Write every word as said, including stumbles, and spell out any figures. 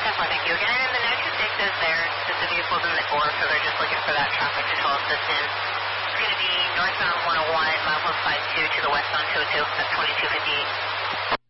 ten four, thank you. Again, and the no two six is there. Just the vehicle's in the core, so they're just looking for that traffic control assistance. It's going to be northbound one oh one, milepost five two to the westbound two oh two. That's twenty-two fifty-eight.